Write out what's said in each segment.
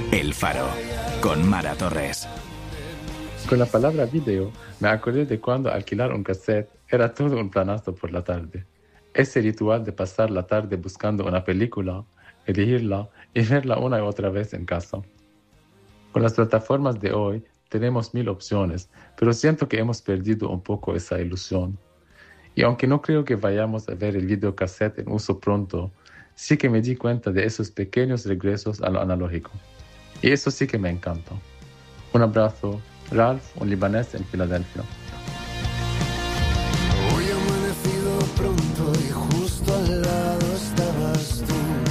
El Faro, con Mara Torres. Con la palabra vídeo me acordé de cuando alquilar un cassette era todo un planazo por la tarde. Ese ritual de pasar la tarde buscando una película, elegirla y verla una y otra vez en casa. Con las plataformas de hoy tenemos 1000 opciones, pero siento que hemos perdido un poco esa ilusión. Y aunque no creo que vayamos a ver el videocassette en uso pronto, sí que me di cuenta de esos pequeños regresos a lo analógico. Y eso sí que me encanta. Un abrazo, Ralph, un libanés en Filadelfia. Hoy ha amanecido pronto y justo al lado estabas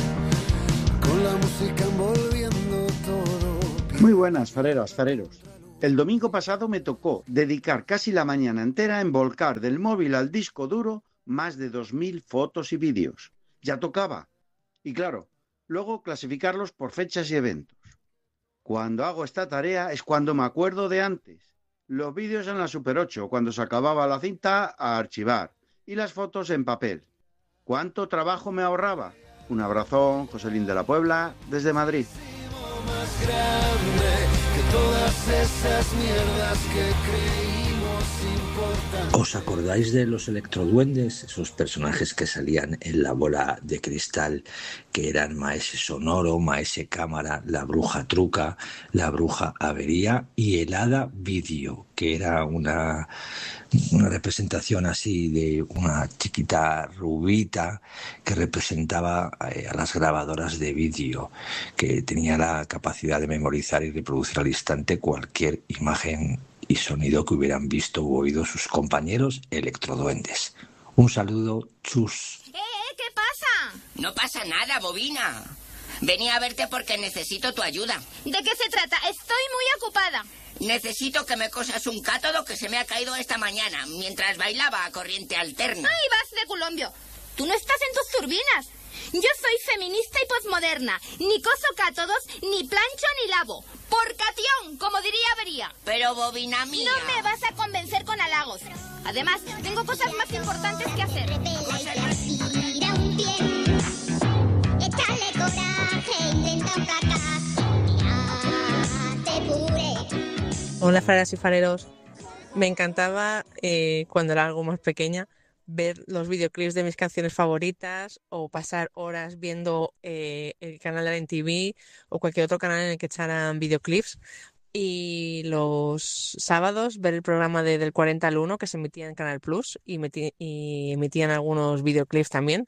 tú, con la música envolviendo todo. Muy buenas, fareras, fareros. El domingo pasado me tocó dedicar casi la mañana entera a envolcar del móvil al disco duro más de 2000 fotos y vídeos. Ya tocaba. Y claro, luego clasificarlos por fechas y eventos. Cuando hago esta tarea es cuando me acuerdo de antes. Los vídeos en la Super 8, cuando se acababa la cinta, a archivar. Y las fotos en papel. ¿Cuánto trabajo me ahorraba? Un abrazón, Joselín de la Puebla, desde Madrid. Más grande que todas esas mierdas que creímos importantes. ¿Os acordáis de los electroduendes? Esos personajes que salían en la bola de cristal, que eran Maese Sonoro, Maese Cámara, la Bruja Truca, la Bruja Avería y el Hada Vídeo, que era una representación así de una chiquita rubita que representaba a las grabadoras de vídeo, que tenía la capacidad de memorizar y reproducir al instante cualquier imagen y sonido que hubieran visto u oído sus compañeros electroduendes. Un saludo, chus. ¿Qué pasa? No pasa nada, bobina. Venía a verte porque necesito tu ayuda. ¿De qué se trata? Estoy muy ocupada. Necesito que me cosas un cátodo que se me ha caído esta mañana mientras bailaba a corriente alterna. ¡Ay, vas de Colombio! Tú no estás en tus turbinas. Yo soy feminista y posmoderna. Ni coso cátodos, ni plancho, ni lavo. Porcación, como diría Avería. Pero, bobina mía... No me vas a convencer con halagos. Además, tengo cosas más importantes que hacer. Respira un tiempo, échale coraje, intenta un fracaso, ya te pure. Hola, fareras y fareros. Me encantaba, cuando era algo más pequeña, ver los videoclips de mis canciones favoritas o pasar horas viendo el canal de la MTV o cualquier otro canal en el que echaran videoclips. Y los sábados ver el programa del 40 al 1 que se emitía en Canal Plus y emitían algunos videoclips también.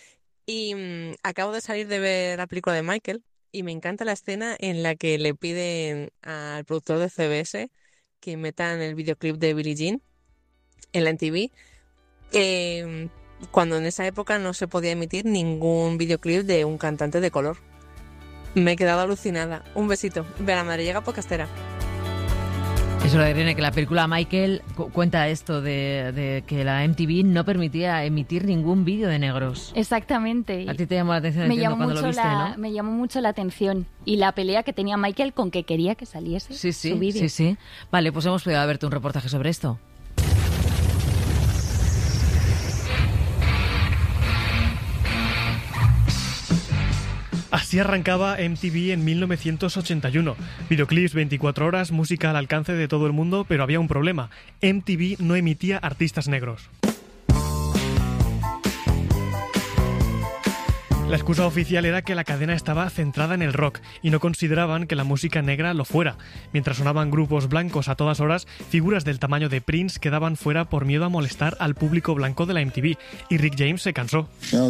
Y acabo de salir de ver la película de Michael y me encanta la escena en la que le piden al productor de CBS que metan el videoclip de Billie Jean en la MTV. Cuando en esa época no se podía emitir ningún videoclip de un cantante de color. Me he quedado alucinada. Un besito. Ve a la madre llega podcastera. Eso lo viene que la película Michael cuenta esto de que la MTV no permitía emitir ningún vídeo de negros. Exactamente. A ti te llamó la atención cuando lo viste, ¿no? Me llamó mucho la atención. Y la pelea que tenía Michael con que quería que saliese su vídeo. Sí. Vale, pues hemos podido verte un reportaje sobre esto. Así arrancaba MTV en 1981. Videoclips 24 horas, música al alcance de todo el mundo, pero había un problema. MTV no emitía artistas negros. La excusa oficial era que la cadena estaba centrada en el rock y no consideraban que la música negra lo fuera. Mientras sonaban grupos blancos a todas horas, figuras del tamaño de Prince quedaban fuera por miedo a molestar al público blanco de la MTV, y Rick James se cansó.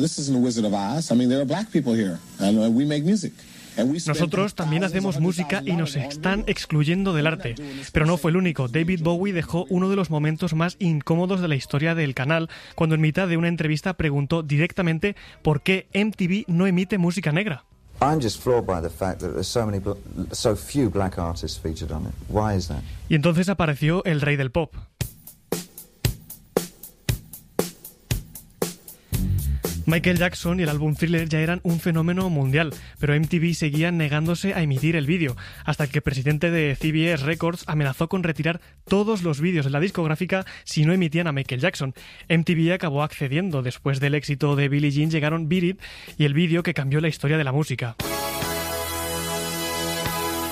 Nosotros también hacemos música y nos están excluyendo del arte. Pero no fue el único. David Bowie dejó uno de los momentos más incómodos de la historia del canal, cuando en mitad de una entrevista preguntó directamente por qué MTV no emite música negra. Y entonces apareció el rey del pop. Michael Jackson y el álbum Thriller ya eran un fenómeno mundial, pero MTV seguía negándose a emitir el vídeo, hasta que el presidente de CBS Records amenazó con retirar todos los vídeos de la discográfica si no emitían a Michael Jackson. MTV acabó accediendo. Después del éxito de Billie Jean llegaron Beat It y el vídeo que cambió la historia de la música.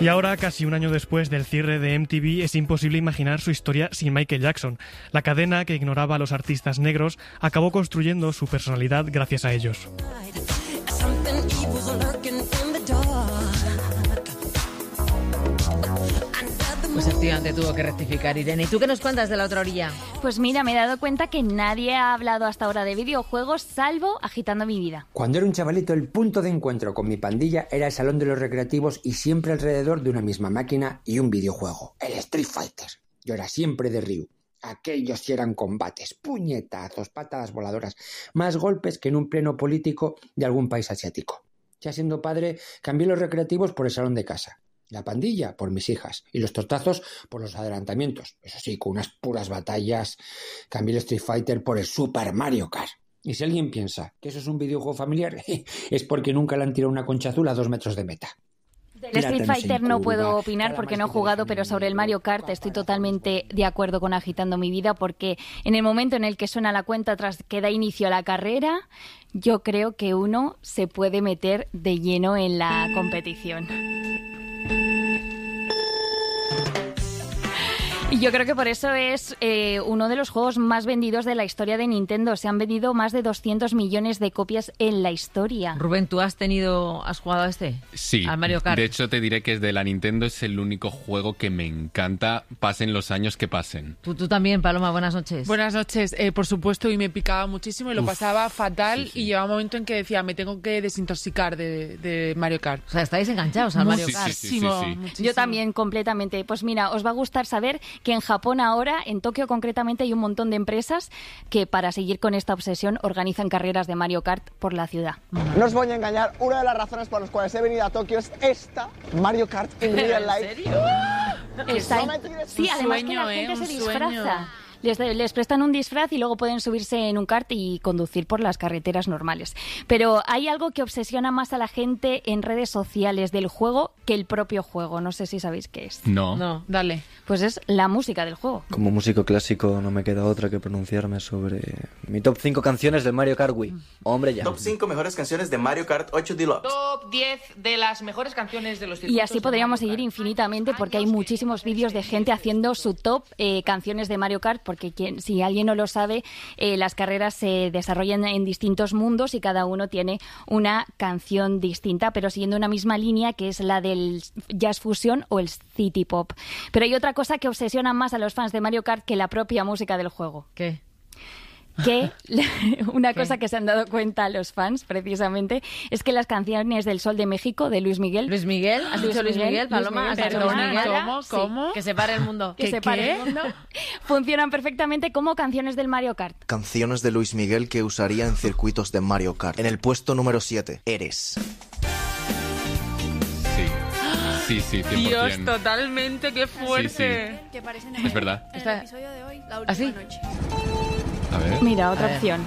Y ahora, casi un año después del cierre de MTV, es imposible imaginar su historia sin Michael Jackson. La cadena, que ignoraba a los artistas negros, acabó construyendo su personalidad gracias a ellos. Pues efectivamente tuvo que rectificar, Irene. ¿Y tú qué nos cuentas de la otra orilla? Pues mira, me he dado cuenta que nadie ha hablado hasta ahora de videojuegos salvo Agitando mi vida. Cuando era un chavalito, el punto de encuentro con mi pandilla era el salón de los recreativos y siempre alrededor de una misma máquina y un videojuego, el Street Fighter. Yo era siempre de Ryu. Aquellos sí eran combates, puñetazos, patadas voladoras, más golpes que en un pleno político de algún país asiático. Ya siendo padre, cambié los recreativos por el salón de casa. La pandilla por mis hijas y los tortazos por los adelantamientos. Eso sí, con unas puras batallas. Cambié el Street Fighter por el Super Mario Kart. Y si alguien piensa que eso es un videojuego familiar, es porque nunca le han tirado una concha azul a 2 metros de meta. Del Street Fighter no puedo opinar porque no he jugado, pero sobre el Mario Kart estoy totalmente de acuerdo con Agitando mi vida, porque en el momento en el que suena la cuenta atrás que da inicio a la carrera, yo creo que uno se puede meter de lleno en la competición. Y yo creo que por eso es uno de los juegos más vendidos de la historia de Nintendo. Se han vendido más de 200 millones de copias en la historia. Rubén, ¿tú has jugado a este? Sí, al Mario Kart. De hecho te diré que es de la Nintendo, es el único juego que me encanta, pasen los años que pasen. Tú también, Paloma, buenas noches. Buenas noches, por supuesto, y me picaba muchísimo y lo pasaba fatal, y llegaba un momento en que decía, me tengo que desintoxicar de Mario Kart. O sea, estáis enganchados al Mario Kart. Sí. Yo también, completamente. Pues mira, os va a gustar saber que en Japón ahora, en Tokio concretamente, hay un montón de empresas que para seguir con esta obsesión organizan carreras de Mario Kart por la ciudad. No os voy a engañar, una de las razones por las cuales he venido a Tokio es esta, Mario Kart in real life. ¿En serio? Sí, además que la gente se disfraza. Les prestan un disfraz y luego pueden subirse en un kart y conducir por las carreteras normales. Pero hay algo que obsesiona más a la gente en redes sociales del juego que el propio juego. No sé si sabéis qué es. No, dale. Pues es la música del juego. Como músico clásico no me queda otra que pronunciarme sobre mi top 5 canciones del Mario Kart Wii. Hombre ya. Top 5 mejores canciones de Mario Kart 8 Deluxe. Top 10 de las mejores canciones de los circuitos. Y así podríamos seguir infinitamente porque hay muchísimos vídeos de gente haciendo su top canciones de Mario Kart, porque si alguien no lo sabe, las carreras se desarrollan en distintos mundos y cada uno tiene una canción distinta, pero siguiendo una misma línea que es la del jazz fusion o el city pop. Pero hay otra cosa que obsesiona más a los fans de Mario Kart que la propia música del juego. ¿Qué? Que una cosa que se han dado cuenta los fans, precisamente, es que las canciones del Sol de México, de Luis Miguel... ¿Luis Miguel? ¿Has dicho Luis Miguel, Paloma? ¿Has dicho Luis Miguel? ¿Cómo? Sí. Que se pare el mundo. Que se pare el mundo. Funcionan perfectamente como canciones del Mario Kart. Canciones de Luis Miguel que usaría en circuitos de Mario Kart. En el puesto número 7, Eres. Sí, 100%. Dios, totalmente, qué fuerte. Sí. Que parece Es verdad. En el episodio de hoy, la ¿Ah, sí? última noche. A ver. Mira, otra opción.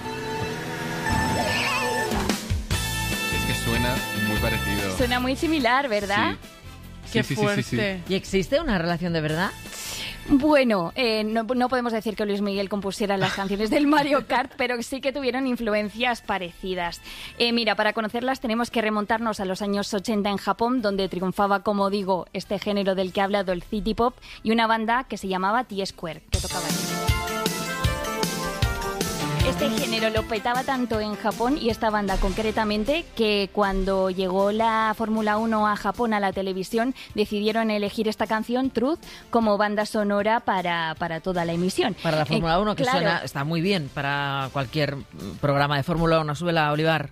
Es que suena muy parecido. Suena muy similar, ¿verdad? Sí. Qué fuerte. ¿Y existe una relación de verdad? Bueno, no podemos decir que Luis Miguel compusiera las canciones del Mario Kart, pero sí que tuvieron influencias parecidas. Mira, para conocerlas tenemos que remontarnos a los años 80 en Japón, donde triunfaba, como digo, este género del que he hablado, el city pop, y una banda que se llamaba T-Square, que tocaba ahí. Este género lo petaba tanto en Japón, y esta banda concretamente, que cuando llegó la Fórmula 1 a Japón, a la televisión, decidieron elegir esta canción, Truth, como banda sonora para toda la emisión. Para la Fórmula 1, que claro, suena, está muy bien para cualquier programa de Fórmula 1. Súbela, Olivar.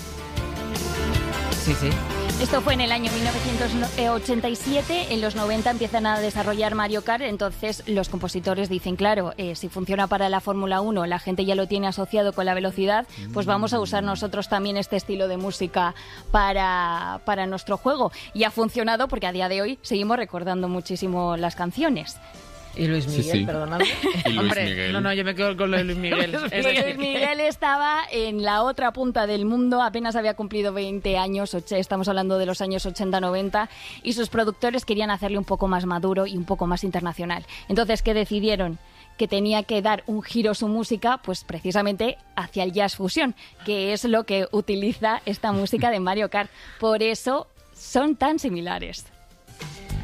Sí. Esto fue en el año 1987, en los 90 empiezan a desarrollar Mario Kart, entonces los compositores dicen, claro, si funciona para la Fórmula 1, la gente ya lo tiene asociado con la velocidad, pues vamos a usar nosotros también este estilo de música para nuestro juego. Y ha funcionado porque a día de hoy seguimos recordando muchísimo las canciones. Y Luis Miguel, perdóname. Hombre, no, yo me quedo con lo de Luis Miguel. Luis Miguel estaba en la otra punta del mundo, apenas había cumplido 20 años, estamos hablando de los años 80-90, y sus productores querían hacerle un poco más maduro y un poco más internacional. Entonces, ¿qué decidieron? Que tenía que dar un giro su música, pues precisamente hacia el jazz fusión, que es lo que utiliza esta música de Mario Kart. Por eso son tan similares.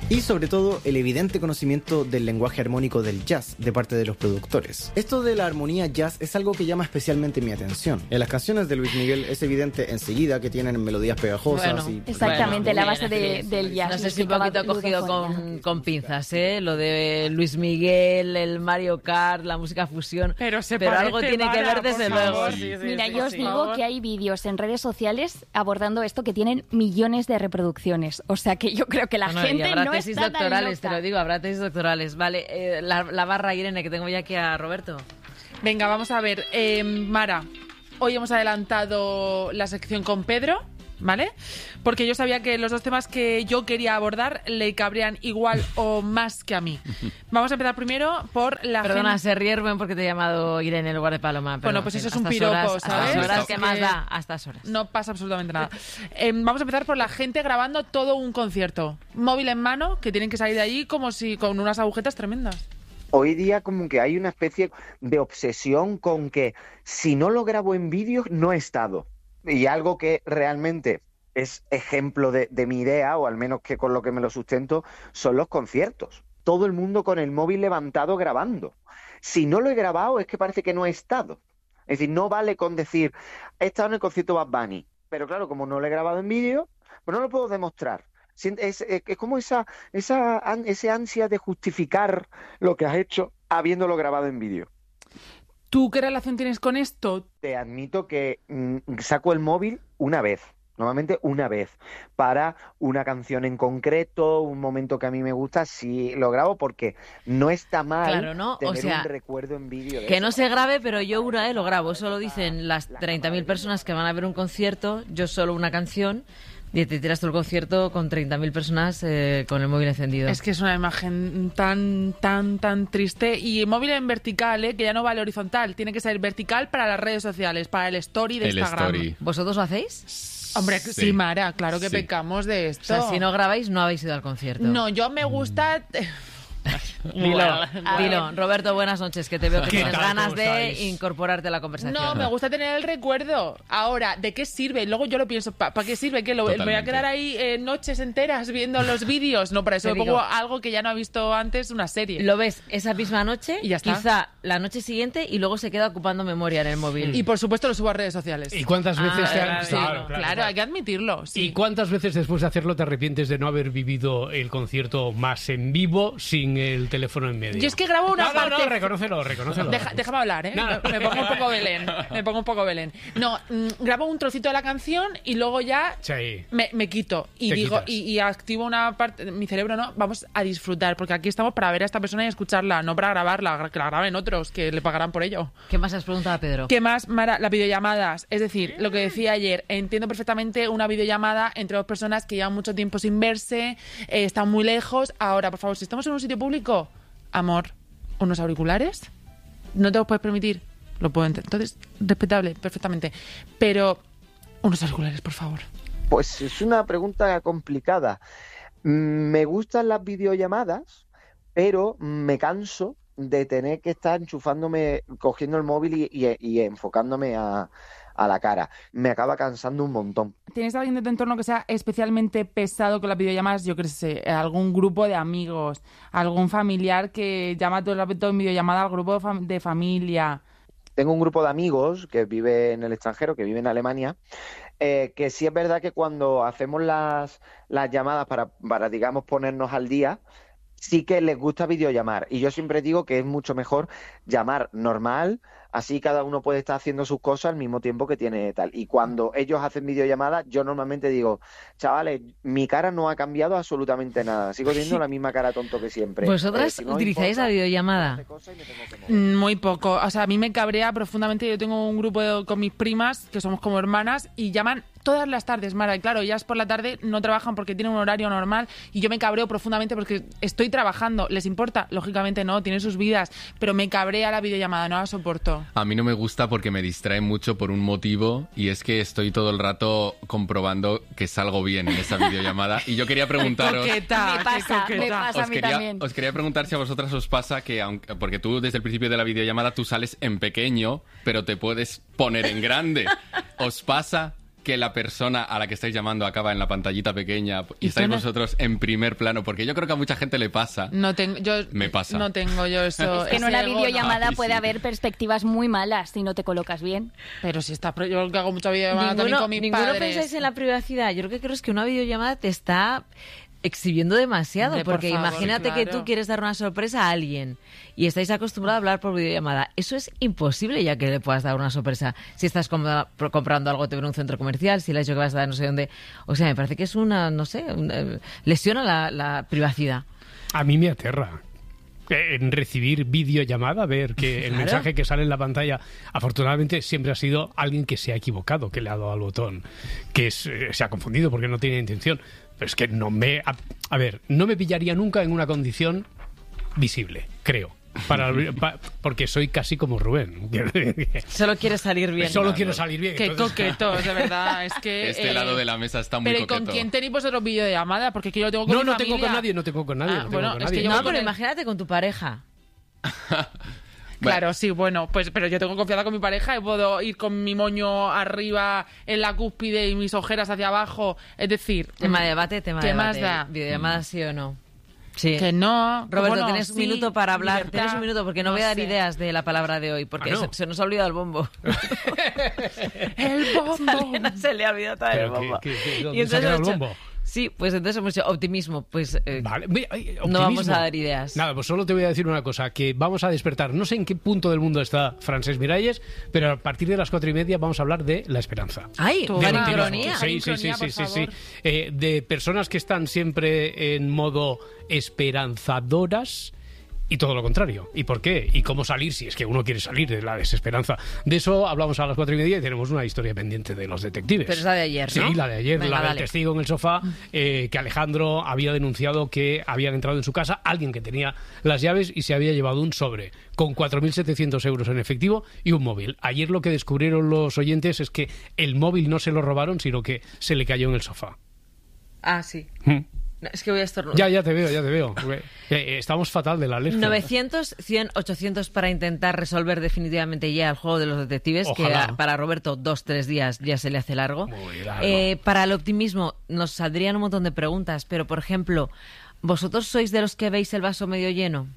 Y sobre todo, el evidente conocimiento del lenguaje armónico del jazz de parte de los productores. Esto de la armonía jazz es algo que llama especialmente mi atención. En las canciones de Luis Miguel es evidente enseguida que tienen melodías pegajosas. Exactamente, la base del jazz. No sé si un poquito cogido con pinzas, lo de Luis Miguel, el Mario Kart, la música fusión. Pero algo tiene que ver desde luego. Mira, yo os digo que hay vídeos en redes sociales abordando esto que tienen millones de reproducciones. O sea que yo creo que la gente no tesis está doctorales, tan te lo digo, habrá tesis doctorales. Vale, la barra, Irene, que tengo ya aquí a Roberto. Venga, vamos a ver. Mara, hoy hemos adelantado la sección con Pedro, ¿vale? Porque yo sabía que los dos temas que yo quería abordar le cabrían igual o más que a mí. Vamos a empezar primero por la Perdona, se ríe Rubén porque te he llamado Irene en lugar de Paloma. Bueno, pues eso es un piropo, ¿sabes? A estas horas, ¿qué más da? A estas horas. No pasa absolutamente nada. Vamos a empezar por la gente grabando todo un concierto. Móvil en mano, que tienen que salir de allí como si con unas agujetas tremendas. Hoy día como que hay una especie de obsesión con que si no lo grabo en vídeo no he estado. Y algo que realmente es ejemplo de mi idea, o al menos que con lo que me lo sustento, son los conciertos. Todo el mundo con el móvil levantado grabando. Si no lo he grabado es que parece que no he estado. Es decir, no vale con decir, he estado en el concierto Bad Bunny. Pero claro, como no lo he grabado en vídeo, pues no lo puedo demostrar. Es como esa ansia de justificar lo que has hecho habiéndolo grabado en vídeo. ¿Tú qué relación tienes con esto? Te admito que saco el móvil una vez, normalmente una vez, para una canción en concreto, un momento que a mí me gusta, sí lo grabo porque no está mal tener un recuerdo en vídeo. Que no se grabe, pero yo una vez lo grabo. Eso lo dicen las 30.000 personas que van a ver un concierto, yo solo una canción. Y te tiras todo el concierto con 30.000 personas con el móvil encendido. Es que es una imagen tan triste. Y móvil en vertical, que ya no vale horizontal. Tiene que ser vertical para las redes sociales, para el story de Instagram. Story. ¿Vosotros lo hacéis? Hombre, sí, Mara, claro que pecamos de esto. O sea, si no grabáis, no habéis ido al concierto. No, yo me gusta... Dilo. Roberto, buenas noches, que te veo que tienes ganas de incorporarte a la conversación. No, me gusta tener el recuerdo. Ahora, ¿de qué sirve? Luego yo lo pienso, ¿para qué sirve? ¿Me voy a quedar ahí noches enteras viendo los vídeos? No, para eso me pongo algo que ya no he visto antes, una serie. Lo ves esa misma noche, y ya está. Quizá la noche siguiente, y luego se queda ocupando memoria en el móvil. Y por supuesto lo subo a redes sociales. ¿Y cuántas veces Claro, hay que admitirlo. Sí. ¿Y cuántas veces después de hacerlo te arrepientes de no haber vivido el concierto más en vivo sin el teléfono en medio? Yo es que grabo una parte... No, reconócelo. Déjame hablar, ¿eh? No. Me pongo un poco Belén. No, grabo un trocito de la canción y luego ya me quito. Y digo, y activo una parte... Mi cerebro, no, vamos a disfrutar, porque aquí estamos para ver a esta persona y escucharla, no para grabarla, que la graben otros, que le pagarán por ello. ¿Qué más has preguntado, Pedro? ¿Qué más, Mara? Las videollamadas. Es decir, lo que decía ayer, entiendo perfectamente una videollamada entre dos personas que llevan mucho tiempo sin verse, están muy lejos. Ahora, por favor, si estamos en un sitio público... Amor, unos auriculares, no te los puedes permitir, lo puedo entender. Entonces, respetable, perfectamente. Pero, unos auriculares, por favor. Pues es una pregunta complicada. Me gustan las videollamadas, pero me canso de tener que estar enchufándome, cogiendo el móvil y enfocándome a la cara. Me acaba cansando un montón. ¿Tienes alguien de tu entorno que sea especialmente pesado con las videollamadas? Yo qué sé, algún grupo de amigos, algún familiar que llama todo el rato en videollamada al grupo de familia. Tengo un grupo de amigos que vive en el extranjero, que vive en Alemania, que sí es verdad que cuando hacemos las llamadas para, digamos, ponernos al día, sí que les gusta videollamar. Y yo siempre digo que es mucho mejor llamar normal, así cada uno puede estar haciendo sus cosas al mismo tiempo que tiene tal. Y cuando ellos hacen videollamadas, yo normalmente digo, chavales, mi cara no ha cambiado absolutamente nada. Sigo teniendo la misma cara tonto que siempre. ¿Vosotras si no utilizáis la videollamada? Muy poco. O sea, a mí me cabrea profundamente. Yo tengo un grupo con mis primas, que somos como hermanas, y llaman todas las tardes, Mara. Y claro, ellas por la tarde no trabajan porque tienen un horario normal, y yo me cabreo profundamente porque estoy trabajando. ¿Les importa? Lógicamente no, tienen sus vidas, pero me cabrea la videollamada, no la soporto. A mí no me gusta porque me distrae mucho por un motivo, y es que estoy todo el rato comprobando que salgo bien en esa videollamada. Y yo quería preguntaros... Me pasa a mí también. Os quería preguntar si a vosotras os pasa que, porque tú desde el principio de la videollamada tú sales en pequeño, pero te puedes poner en grande. ¿Os pasa que la persona a la que estáis llamando acaba en la pantallita pequeña y estáis vosotros en primer plano? Porque yo creo que a mucha gente le pasa. Me pasa. No tengo yo eso. Es que en una videollamada Ay, puede sí. haber perspectivas muy malas si no te colocas bien. Pero si está... Yo que hago mucha videollamada también con mis ninguno padres. pensáis en la privacidad. Yo creo que una videollamada te está exhibiendo demasiado, Hombre, por porque favor, imagínate que claro. tú quieres dar una sorpresa a alguien y estáis acostumbrados a hablar por videollamada. Eso es imposible ya que le puedas dar una sorpresa. Si estás comprando algo, te ven en un centro comercial, si le has dicho que vas a dar no sé dónde. O sea, me parece que es lesiona la privacidad. A mí me aterra en recibir videollamada, ver que el mensaje que sale en la pantalla, afortunadamente siempre ha sido alguien que se ha equivocado, que le ha dado al botón, que se ha confundido porque no tiene intención. Pero es que no me pillaría nunca en una condición visible, creo. Porque soy casi como Rubén. Solo quieres salir bien. Solo quiero salir bien. Qué entonces... coquetos, de verdad. Es que, Este lado de la mesa está muy pero coqueto. ¿con quién tenéis vosotros videollamada? Porque yo lo tengo con mi No familia. tengo con nadie, no tengo con nadie. Ah, no bueno, tengo con es nadie. que No, pero imagínate con tu pareja. Claro, sí, bueno, pues pero yo tengo confianza con mi pareja y puedo ir con mi moño arriba en la cúspide y mis ojeras hacia abajo. Es decir, Tema de debate, tema de ¿qué debate. más da? ¿Videollamada sí o no? Sí. Que no. Roberto, bueno, tienes un sí, minuto para hablar. libertad, Tienes un minuto porque no voy a dar sé. ideas de la palabra de hoy, porque ¿no? se nos ha olvidado el bombo. El bombo. Se le ha olvidado todo el Pero bombo. ¿dónde se ha quedado el hemos hecho- bombo? Sí, pues entonces hemos hecho optimismo. Pues Vale. Mira, no vamos optimismo. a dar ideas. Nada, pues solo te voy a decir una cosa, que vamos a despertar. No sé en qué punto del mundo está Francesc Miralles, pero a partir de las 4:30 vamos a hablar de la esperanza. ¡Ay! De ¡Qué optimismo. ironía! Sí, sí, sí, por sí, sí, sí. favor. De personas que están siempre en modo esperanzadoras y todo lo contrario. ¿Y por qué? ¿Y cómo salir si es que uno quiere salir de la desesperanza? De eso hablamos a las 4:30 y tenemos una historia pendiente de los detectives. Pero es la de ayer, ¿no? Sí, la de ayer, Venga, la del dale. testigo en el sofá, que Alejandro había denunciado que habían entrado en su casa alguien que tenía las llaves y se había llevado un sobre con 4.700 euros en efectivo y un móvil. Ayer lo que descubrieron los oyentes es que el móvil no se lo robaron, sino que se le cayó en el sofá. Ah, sí. Mm. No, es que voy a estornudar. Ya te veo. Estamos fatal de la alergia. 900, 100, 800 para intentar resolver definitivamente ya el juego de los detectives, Ojalá. que para Roberto 2-3 días ya se le hace largo. Muy largo. Para el optimismo nos saldrían un montón de preguntas, pero por ejemplo, ¿vosotros sois de los que veis el vaso medio lleno?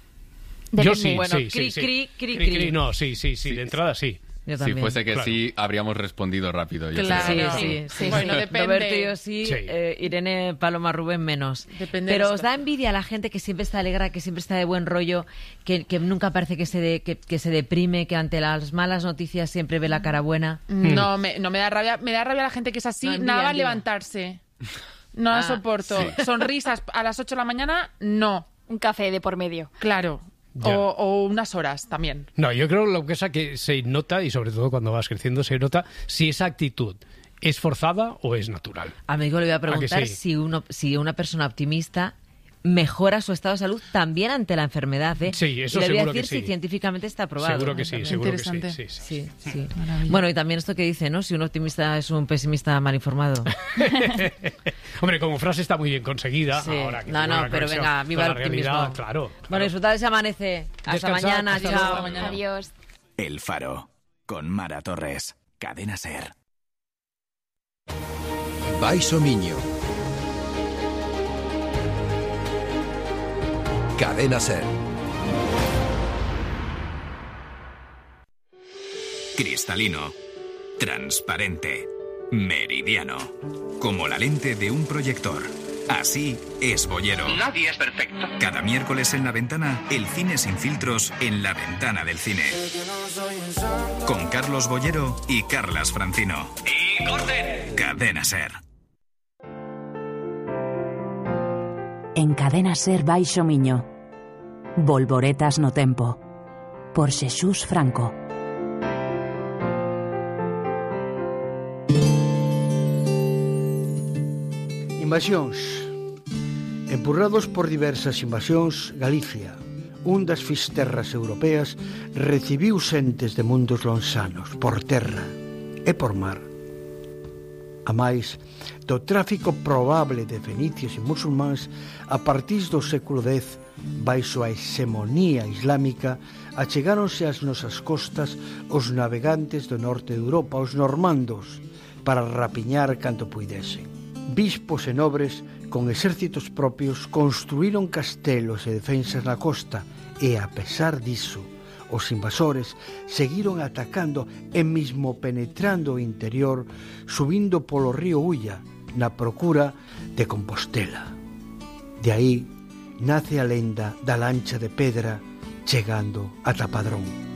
Yo sí, Bueno, sí, cri, sí. cri, cri, Cri, cri. no, sí, de entrada sí. Yo Si también. fuese que Claro. sí, habríamos respondido rápido. Yo Claro. creo. Sí. Bueno, depende. Roberto y yo sí, Sí. Irene, Paloma, Rubén menos. Depende Pero de os da envidia a la gente que siempre está alegre, que siempre está de buen rollo, que nunca parece que se deprime, que ante las malas noticias siempre ve la cara buena. No me da rabia. Me da rabia la gente que es así, No, envidia, nada más envidia. levantarse. No la Ah, soporto. Sonrisas a las 8 de la mañana, no. Un café de por medio. Claro. Ya. O unas horas también. No, yo creo lo que es que se nota, y sobre todo cuando vas creciendo, se nota si esa actitud es forzada o es natural. Amigo, le voy a preguntar sí? si una persona optimista mejora su estado de salud también ante la enfermedad. Sí, eso y le voy a seguro que decir si sí. científicamente está probado. Seguro que sí, seguro que sí. Interesante. Sí. Bueno, y también esto que dice, ¿no? Si un optimista es un pesimista mal informado. Hombre, como frase está muy bien conseguida. Sí. Ahora que No, tiene no, una pero conexión venga, con viva el la realidad, optimismo. Claro. Bueno, disfrutad de ese amanece. Hasta Descansad, mañana, hasta chao. luego. Hasta mañana. Adiós. El Faro, con Mara Torres. Cadena SER. Baixo Miño. Cadena SER. Cristalino. Transparente. Meridiano. Como la lente de un proyector. Así es Bollero. Nadie es perfecto. Cada miércoles en La Ventana, el cine sin filtros en la ventana del cine. Con Carlos Bollero y Carlas Francino. ¡Y corten! Cadena SER. En Cadena SER Baixo Miño. Volvoretas no tempo. Por Xesús Franco. Invasións. Empurrados por diversas invasións, Galicia, un das fisterras europeas, recibiu xentes de mundos lonxanos, por terra e por mar. A máis, do tráfico probable de fenicios e musulmáns a partir do século X, baixo a hexemonía islámica, achegáronse ás nosas costas os navegantes do norte de Europa, os normandos, para rapiñar canto puidesen. Bispos e nobres con exércitos propios construíron castelos e defensas na costa e, a pesar diso, os invasores seguiron atacando e mesmo penetrando o interior, subindo polo río Ulla na procura de Compostela. De aí nace a lenda da lancha de pedra chegando ata Padrón.